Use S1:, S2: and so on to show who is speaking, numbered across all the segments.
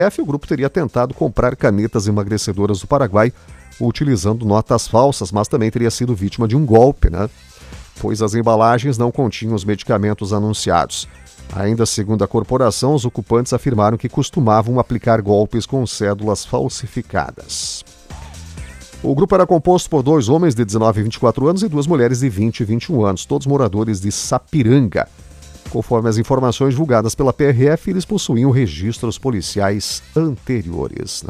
S1: o grupo teria tentado comprar canetas emagrecedoras do Paraguai utilizando notas falsas, mas também teria sido vítima de um golpe, pois as embalagens não continham os medicamentos anunciados. Ainda segundo a corporação, os ocupantes afirmaram que costumavam aplicar golpes com cédulas falsificadas. O grupo era composto por 2 homens de 19 e 24 anos e 2 mulheres de 20 e 21 anos, todos moradores de Sapiranga. Conforme as informações divulgadas pela PRF, eles possuíam registros policiais anteriores.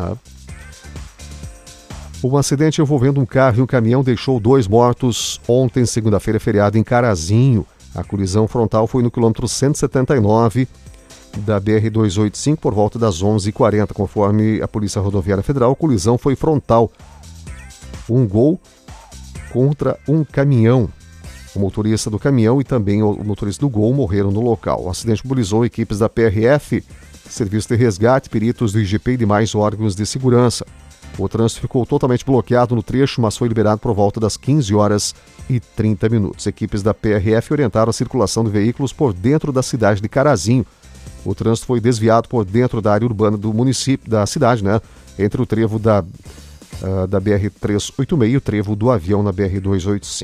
S1: Um acidente envolvendo um carro e um caminhão deixou 2 mortos ontem, segunda-feira, feriado, em Carazinho. A colisão frontal foi no quilômetro 179 da BR-285 por volta das 11h40. Conforme a Polícia Rodoviária Federal, a colisão foi frontal. Um Gol contra um caminhão. O motorista do caminhão e também o motorista do Gol morreram no local. O acidente mobilizou equipes da PRF, Serviço de Resgate, peritos do IGP e demais órgãos de segurança. O trânsito ficou totalmente bloqueado no trecho, mas foi liberado por volta das 15h30. Equipes da PRF orientaram a circulação de veículos por dentro da cidade de Carazinho. O trânsito foi desviado por dentro da área urbana do município, da cidade, entre o trevo da BR-386 e o trevo do Avião na BR-285.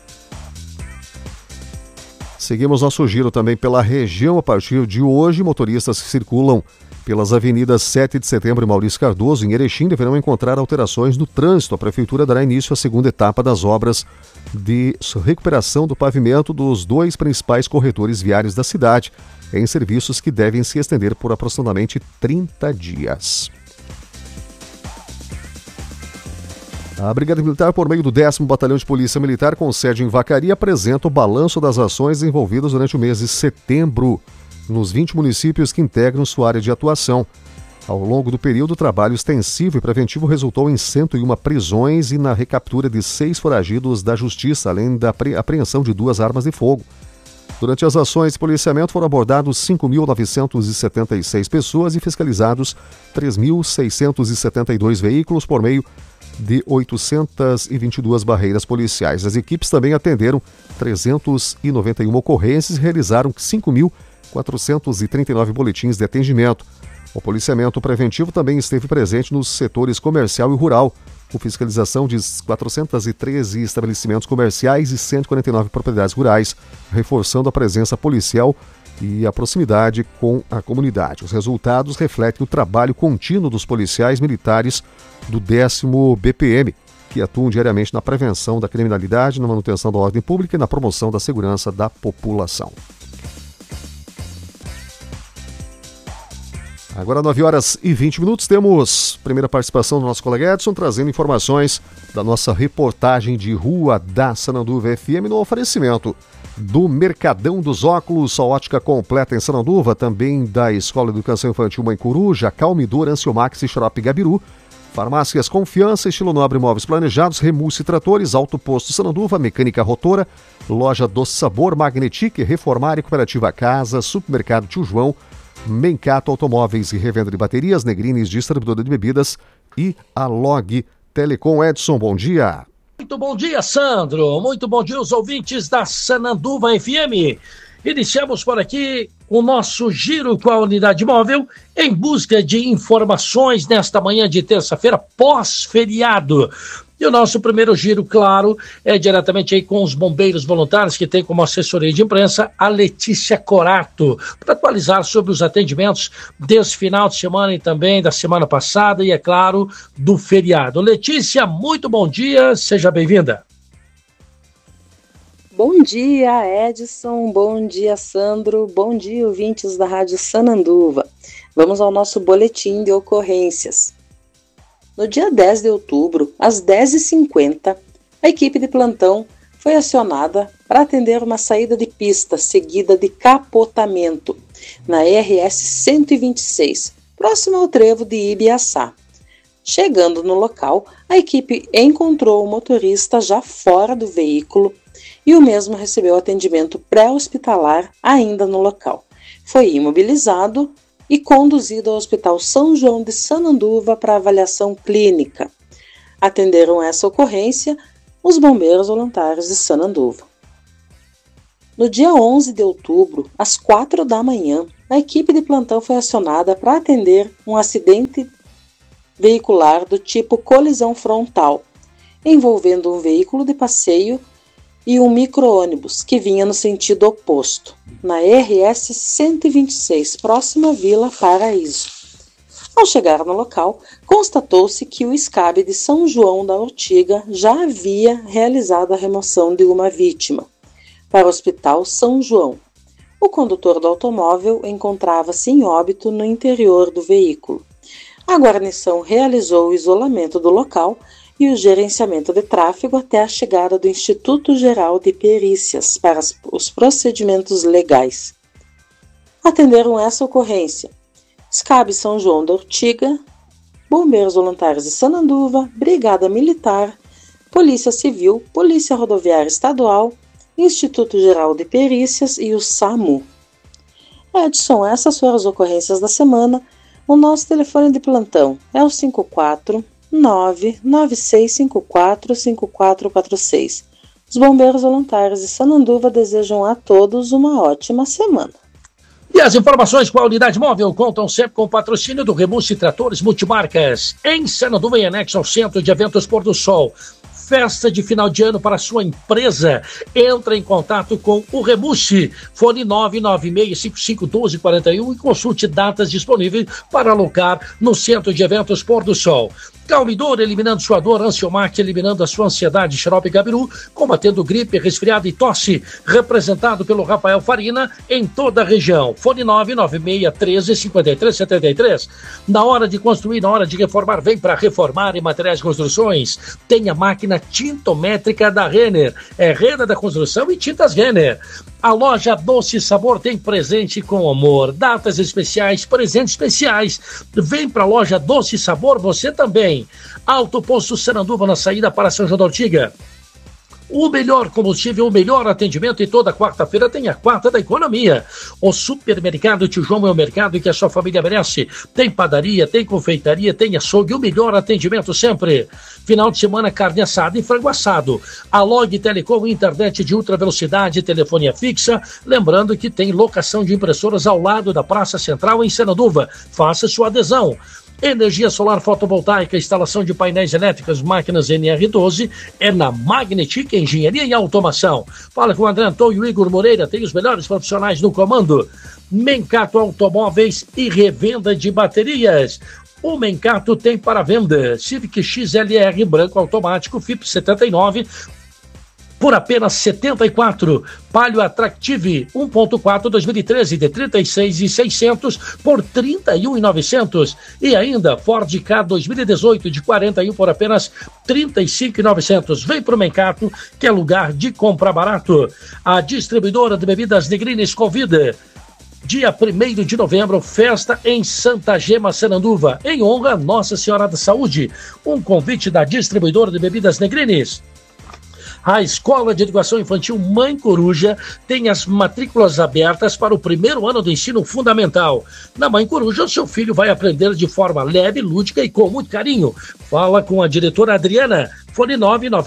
S1: Seguimos nosso giro também pela região. A partir de hoje, motoristas que circulam pelas avenidas 7 de Setembro e Maurício Cardoso, em Erechim, deverão encontrar alterações no trânsito. A Prefeitura dará início à segunda etapa das obras de recuperação do pavimento dos 2 principais corredores viários da cidade, em serviços que devem se estender por aproximadamente 30 dias. A Brigada Militar, por meio do 10º Batalhão de Polícia Militar, com sede em Vacaria, apresenta o balanço das ações envolvidas durante o mês de setembro, nos 20 municípios que integram sua área de atuação. Ao longo do período, o trabalho extensivo e preventivo resultou em 101 prisões e na recaptura de 6 foragidos da Justiça, além da apreensão de 2 armas de fogo. Durante as ações de policiamento foram abordados 5.976 pessoas e fiscalizados 3.672 veículos por meio de 822 barreiras policiais. As equipes também atenderam 391 ocorrências e realizaram 5.439 boletins de atendimento. O policiamento preventivo também esteve presente nos setores comercial e rural, com fiscalização de 413 estabelecimentos comerciais e 149 propriedades rurais, reforçando a presença policial e a proximidade com a comunidade. Os resultados refletem o trabalho contínuo dos policiais militares do 10º BPM, que atuam diariamente na prevenção da criminalidade, na manutenção da ordem pública e na promoção da segurança da população. Agora, 9h20, temos primeira participação do nosso colega Edson, trazendo informações da nossa reportagem de rua da Sananduva FM no oferecimento do Mercadão dos Óculos, sua ótica completa em Sananduva, também da Escola de Educação Infantil Mãe Coruja, Calmidor, Anciomax e Xarope Gabiru, Farmácias Confiança, Estilo Nobre Móveis Planejados, Remus e Tratores, Alto Posto Sananduva, Mecânica Rotora, Loja Doce Sabor, Magnetic, Reformar e Cooperativa Casa, Supermercado Tio João, Mencato Automóveis e Revenda de Baterias, Negrines Distribuidora de Bebidas e a Log Telecom. Edson, bom dia.
S2: Muito bom dia, Sandro. Muito bom dia aos ouvintes da Sananduva FM. Iniciamos por aqui o nosso giro com a unidade móvel em busca de informações nesta manhã de terça-feira, pós-feriado. E o nosso primeiro giro, claro, é diretamente aí com os bombeiros voluntários, que tem como assessoria de imprensa a Letícia Corato, para atualizar sobre os atendimentos desse final de semana e também da semana passada e, é claro, do feriado. Letícia, muito bom dia, seja bem-vinda.
S3: Bom dia, Edson, bom dia, Sandro, bom dia, ouvintes da Rádio Sananduva. Vamos ao nosso boletim de ocorrências. No dia 10 de outubro, às 10h50, a equipe de plantão foi acionada para atender uma saída de pista seguida de capotamento na RS 126, próximo ao trevo de Ibiaçá. Chegando no local, a equipe encontrou o motorista já fora do veículo e o mesmo recebeu atendimento pré-hospitalar ainda no local. Foi imobilizado e conduzido ao Hospital São João de Sananduva para avaliação clínica. Atenderam essa ocorrência os bombeiros voluntários de Sananduva. No dia 11 de outubro, às 4 da manhã, a equipe de plantão foi acionada para atender um acidente veicular do tipo colisão frontal, envolvendo um veículo de passeio e um micro-ônibus que vinha no sentido oposto, na RS 126, próxima à Vila Paraíso. Ao chegar no local, constatou-se que o SCAB de São João da Ortiga já havia realizado a remoção de uma vítima para o Hospital São João. O condutor do automóvel encontrava-se em óbito no interior do veículo. A guarnição realizou o isolamento do local e o gerenciamento de tráfego até a chegada do Instituto Geral de Perícias para os procedimentos legais. Atenderam essa ocorrência SCAB São João da Ortiga, Bombeiros Voluntários de Sananduva, Brigada Militar, Polícia Civil, Polícia Rodoviária Estadual, Instituto Geral de Perícias e o SAMU. Edson, essas foram as ocorrências da semana. O nosso telefone de plantão é o 549-9654-5446. Os Bombeiros Voluntários de Sananduva desejam a todos uma ótima semana.
S2: E as informações com a unidade móvel contam sempre com o patrocínio do Rebus Tratores Multimarcas, em Sananduva e anexo ao Centro de Eventos Pôr do Sol. Festa de final de ano para a sua empresa. Entra em contato com o Rebusse, fone 996551241 e consulte datas disponíveis para alocar no Centro de Eventos Pôr do Sol. Calmidor, eliminando sua dor, Ansiomac, eliminando a sua ansiedade, Xarope Gabiru, combatendo gripe, resfriado e tosse, representado pelo Rafael Farina em toda a região. Fone 996135373. Na hora de construir, na hora de reformar, vem para Reformar em Materiais de Construções. Tem a máquina tintométrica da Renner. É Renner da Construção e Tintas Renner. A loja Doce Sabor tem presente com amor. Datas especiais, presentes especiais. Vem para a loja Doce Sabor, você também. Alto Posto Sananduva, na saída para São João da Ortiga. O melhor combustível, o melhor atendimento, e toda quarta-feira tem a quarta da economia. O supermercado Tio João é o mercado que a sua família merece. Tem padaria, tem confeitaria, tem açougue, o melhor atendimento sempre. Final de semana, carne assada e frango assado. A Log Telecom, internet de ultra velocidade, telefonia fixa. Lembrando que tem locação de impressoras ao lado da Praça Central em Sananduva. Faça sua adesão. Energia solar fotovoltaica, instalação de painéis elétricos, máquinas NR12, é na Magnetic Engenharia e Automação. Fala com o André Antônio e o Igor Moreira, tem os melhores profissionais no comando. Mencato Automóveis e revenda de baterias. O Mencato tem para venda Civic XLR branco automático FIP 79 por apenas R$ 74. Palio Attractive 1.4 2013 de 36.600 por 31.900. E ainda Ford Ka 2018 de 41 por apenas 35.900. Vem pro Mencato, que é lugar de comprar barato. A distribuidora de bebidas Negrines convida. Dia 1º de novembro, festa em Santa Gema, Sananduva, em honra a Nossa Senhora da Saúde. Um convite da distribuidora de bebidas Negrines. A Escola de Educação Infantil Mãe Coruja tem as matrículas abertas para o primeiro ano do ensino fundamental. Na Mãe Coruja, o seu filho vai aprender de forma leve, lúdica e com muito carinho. Fala com a diretora Adriana, fone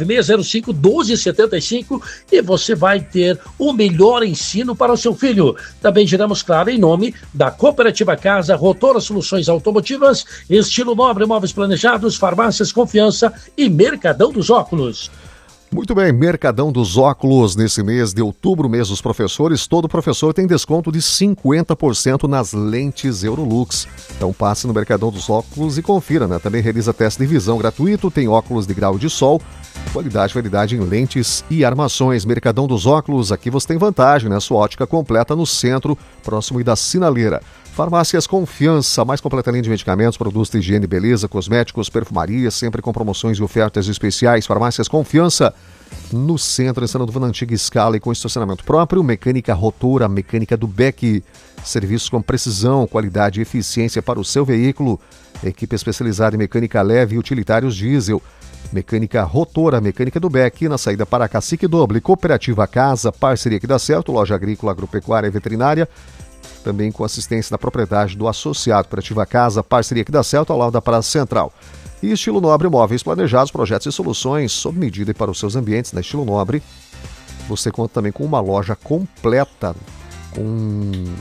S2: 99605-1275 e você vai ter o melhor ensino para o seu filho. Também giramos, claro, em nome da Cooperativa Casa, Rotora Soluções Automotivas, Estilo Nobre Móveis Planejados, Farmácias Confiança e Mercadão dos Óculos.
S1: Muito bem, Mercadão dos Óculos, nesse mês de outubro, mês dos professores, todo professor tem desconto de 50% nas lentes Eurolux. Então passe no Mercadão dos Óculos e confira, né? Também realiza teste de visão gratuito, tem óculos de grau de sol, validade em lentes e armações. Mercadão dos Óculos, aqui você tem vantagem, né? Sua ótica completa no centro, próximo da Sinaleira. Farmácias Confiança, mais completa linha de medicamentos, produtos de higiene e beleza, cosméticos, perfumaria, sempre com promoções e ofertas especiais. Farmácias Confiança, no centro, em Sananduva, na antiga escala e com estacionamento próprio. Mecânica Rotora, mecânica do Beck, serviços com precisão, qualidade e eficiência para o seu veículo. Equipe especializada em mecânica leve e utilitários diesel. Mecânica Rotora, mecânica do Beck, na saída para Cacique Doble. Cooperativa Casa, parceria que dá certo, loja agrícola, agropecuária e veterinária. Também com assistência na propriedade do associado. Cooperativa Casa, parceria que dá certo, ao lado da Praça Central. E Estilo Nobre, móveis planejados, projetos e soluções sob medida e para os seus ambientes. Na Estilo Nobre, você conta também com uma loja completa, com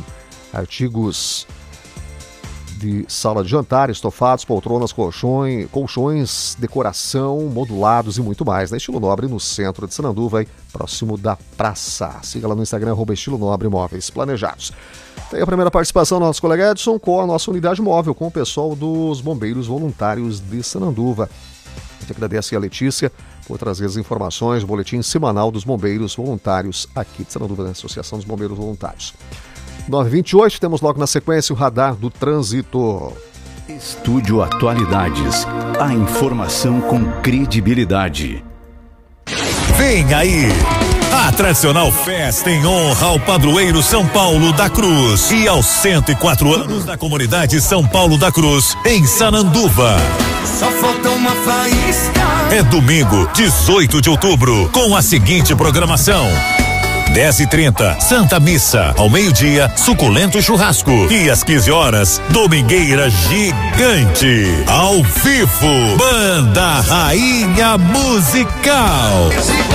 S1: artigos de sala de jantar, estofados, poltronas, colchões, decoração, modulados e muito mais, Estilo Nobre, no centro de Sananduva, próximo da praça. Siga lá no Instagram, @Estilo Nobre Móveis Planejados. Tem a primeira participação do nosso colega Edson com a nossa unidade móvel, com o pessoal dos Bombeiros Voluntários de Sananduva. A gente agradece a Letícia por trazer as informações, o boletim semanal dos Bombeiros Voluntários aqui de Sananduva, da Associação dos Bombeiros Voluntários. 9h28, temos logo na sequência o Radar do Trânsito.
S4: Estúdio Atualidades. A informação com credibilidade.
S5: Vem aí! A tradicional festa em honra ao padroeiro São Paulo da Cruz e aos 104 anos da comunidade São Paulo da Cruz, em Sananduva.
S6: Só falta uma faísca.
S5: É domingo, 18 de outubro, com a seguinte programação: 10h30, Santa Missa. Ao meio-dia, suculento churrasco. E às 15 horas, domingueira gigante. Ao vivo, Banda Rainha Musical.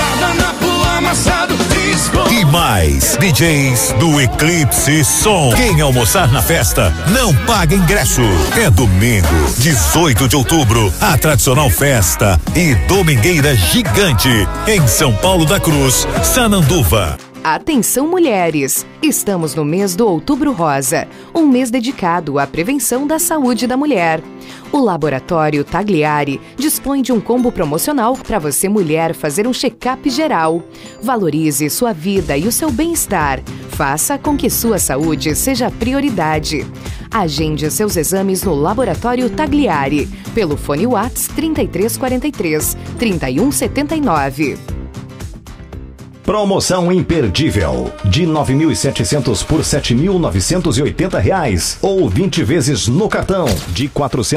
S5: E mais, DJs do Eclipse Som. Quem almoçar na festa, não paga ingresso. É domingo, 18 de outubro, a tradicional festa e domingueira gigante em São Paulo da Cruz, Sananduva.
S7: Atenção, mulheres! Estamos no mês do Outubro Rosa, um mês dedicado à prevenção da saúde da mulher. O Laboratório Tagliari dispõe de um combo promocional para você, mulher, fazer um check-up geral. Valorize sua vida e o seu bem-estar. Faça com que sua saúde seja prioridade. Agende seus exames no Laboratório Tagliari, pelo fone WhatsApp 3343 3179.
S8: Promoção imperdível de R$ 9.700 por R$ 7.980 ou 20 vezes no cartão de R$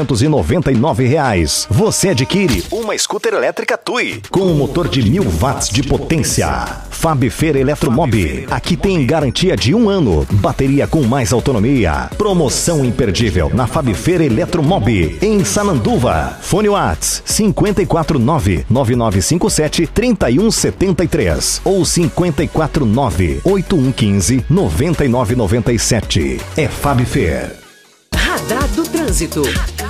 S8: 499. Você adquire uma scooter elétrica TUI com um motor de 1000 watts de potência. Fabfer Eletromob. Aqui tem garantia de 1 ano, bateria com mais autonomia. Promoção imperdível na Fabfer Eletromob em Sananduva. Fone Whats 549-9957-3173 ou 549-8115-9997. É Fabfer.
S7: Radar do Trânsito.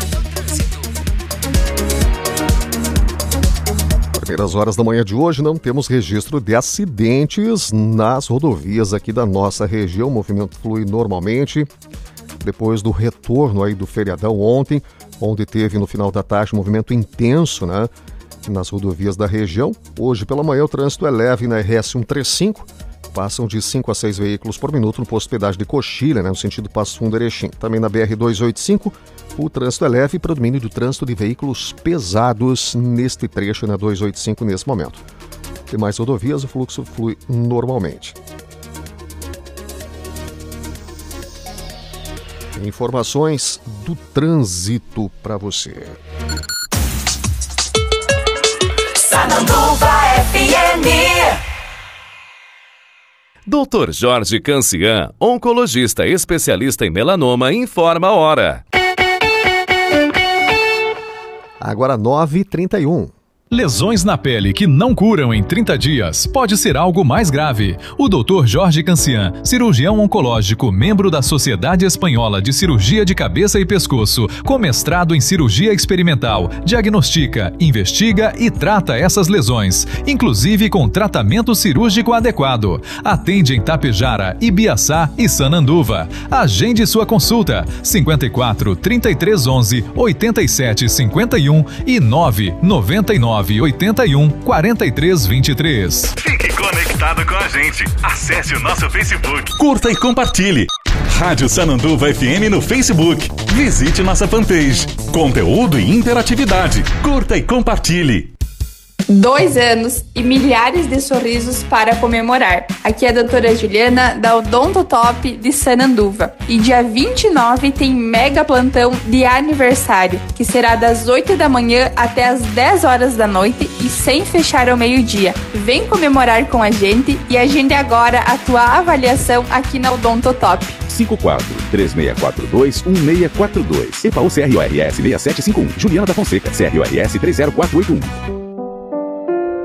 S1: Primeiras horas da manhã de hoje, não temos registro de acidentes nas rodovias aqui da nossa região. O movimento flui normalmente. Depois do retorno aí do feriadão ontem, onde teve no final da tarde um movimento intenso, né, nas rodovias da região. Hoje pela manhã o trânsito é leve na RS 135, passam de 5 a 6 veículos por minuto no posto de pedágio de Coxilha, né, no sentido Passo Fundo Erechim. Também na BR 285, o trânsito é leve para o domínio do trânsito de veículos pesados neste trecho, na 285 nesse momento. Demais rodovias, o fluxo flui normalmente. Informações do trânsito para você.
S6: Sananduva FM.
S9: Dr. Jorge Cancian, oncologista especialista em melanoma, informa a hora.
S1: Agora 9h31.
S10: Lesões na pele que não curam em 30 dias pode ser algo mais grave. O Dr. Jorge Cancian, cirurgião oncológico, membro da Sociedade Espanhola de Cirurgia de Cabeça e Pescoço, com mestrado em cirurgia experimental, diagnostica, investiga e trata essas lesões, inclusive com tratamento cirúrgico adequado. Atende em Tapejara, Ibiaçá e Sananduva. Agende sua consulta 54 33 11 87 51 e 999 81 43 23.
S5: Fique conectado com a gente. Acesse o nosso Facebook.
S4: Curta e compartilhe. Rádio Sananduva FM no Facebook. Visite nossa fanpage. Conteúdo e interatividade. Curta e compartilhe.
S11: 2 anos e milhares de sorrisos para comemorar. Aqui é a doutora Juliana da Odontotop de Sananduva. E dia 29 tem mega plantão de aniversário, que será das 8 da manhã até as 10 horas da noite e sem fechar ao meio-dia. Vem comemorar com a gente e agende agora a tua avaliação aqui na Odontotop.
S4: 54-3642-1642. EPAU CRORS 6751. Juliana da Fonseca, CRORS 30481.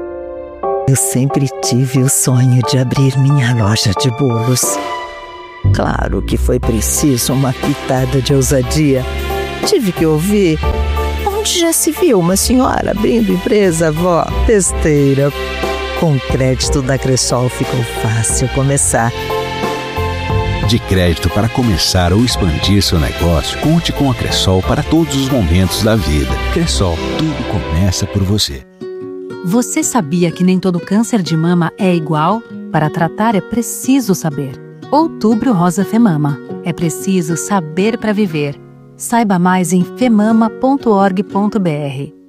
S12: Eu sempre tive o sonho de abrir minha loja de bolos. Claro que foi preciso uma pitada de ousadia. Tive que ouvir. Onde já se viu uma senhora abrindo empresa, vó? Besteira. Com o crédito da Cressol ficou fácil começar.
S13: De crédito para começar ou expandir seu negócio, conte com a Cressol para todos os momentos da vida. Cressol, tudo começa por você.
S14: Você sabia que nem todo câncer de mama é igual? Para tratar é preciso saber. Outubro Rosa Femama. É preciso saber para viver. Saiba mais em femama.org.br.